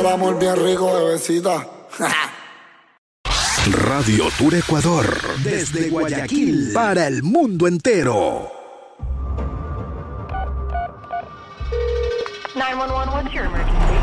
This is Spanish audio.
el amor bien rico, bebecita. Radio Tour Ecuador, desde Guayaquil para el mundo entero. 911, what's your emergency?